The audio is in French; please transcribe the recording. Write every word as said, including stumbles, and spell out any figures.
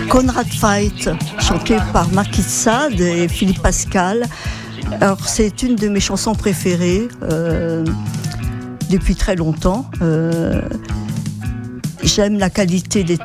Conrad Veidt, chanté par Marquis de Sade et Philippe Pascal. Alors, c'est une de mes chansons préférées euh, depuis très longtemps. Euh, j'aime la qualité des